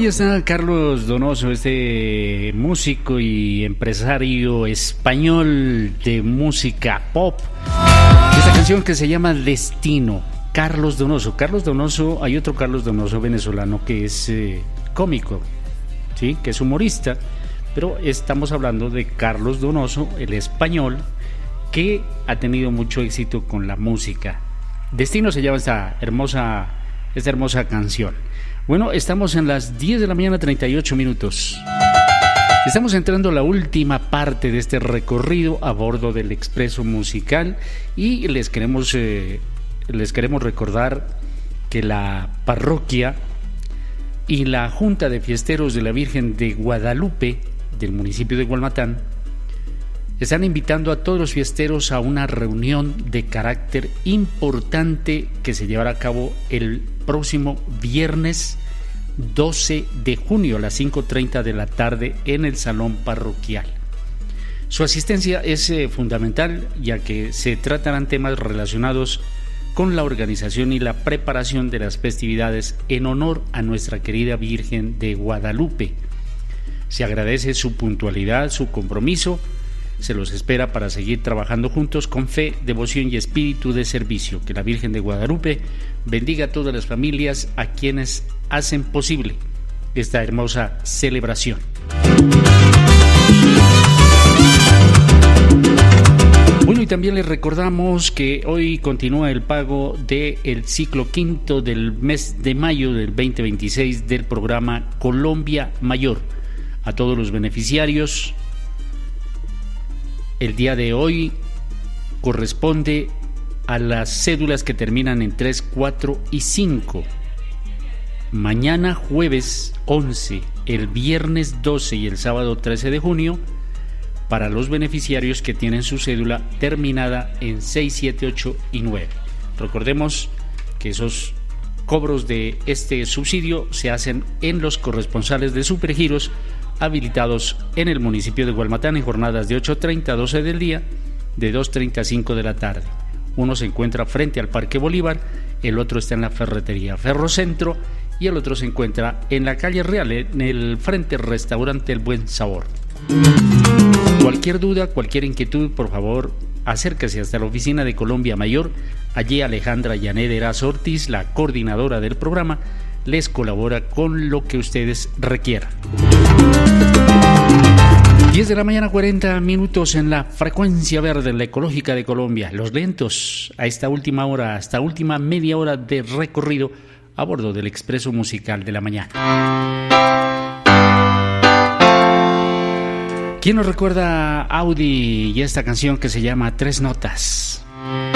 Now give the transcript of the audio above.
ahí está Carlos Donoso, este músico y empresario español de música pop. Esta canción que se llama Destino. Carlos Donoso. Carlos Donoso, hay otro Carlos Donoso venezolano que es cómico, ¿sí? Que es humorista, pero estamos hablando de Carlos Donoso, el español, que ha tenido mucho éxito con la música. Destino se llama esta hermosa canción. Bueno, estamos en las 10 de la mañana, 38 minutos. Estamos entrando a la última parte de este recorrido a bordo del Expreso Musical y les queremos recordar que la parroquia y la Junta de Fiesteros de la Virgen de Guadalupe del municipio de Gualmatán están invitando a todos los fiesteros a una reunión de carácter importante que se llevará a cabo el próximo viernes 12 de junio a las 5:30 de la tarde en el salón parroquial. Su asistencia es fundamental, ya que se tratarán temas relacionados con la organización y la preparación de las festividades en honor a nuestra querida Virgen de Guadalupe. Se agradece su puntualidad, su compromiso. Se los espera para seguir trabajando juntos con fe, devoción y espíritu de servicio. Que la Virgen de Guadalupe bendiga a todas las familias a quienes hacen posible esta hermosa celebración. Bueno, y también les recordamos que hoy continúa el pago del ciclo quinto del mes de mayo del 2026 del programa Colombia Mayor. A todos los beneficiarios, el día de hoy corresponde a las cédulas que terminan en 3, 4 y 5. Mañana jueves 11, el viernes 12 y el sábado 13 de junio para los beneficiarios que tienen su cédula terminada en 6, 7, 8 y 9. Recordemos que esos cobros de este subsidio se hacen en los corresponsales de Supergiros habilitados en el municipio de Gualmatán en jornadas de 8:30 a 12 del día, de 2:30 a 5 de la tarde. Uno se encuentra frente al Parque Bolívar, el otro está en la ferretería Ferrocentro y el otro se encuentra en la calle Real, en el frente restaurante El Buen Sabor. Cualquier duda, cualquier inquietud, por favor, acérquese hasta la oficina de Colombia Mayor. Allí Alejandra Yanet Erazo Ortiz, la coordinadora del programa, les colabora con lo que ustedes requieran. 10 de la mañana, 40 minutos en la frecuencia verde, en la ecológica de Colombia. Los lentos a esta última hora, esta última media hora de recorrido a bordo del Expreso Musical de la mañana. ¿Quién nos recuerda Audi y esta canción que se llama Tres Notas?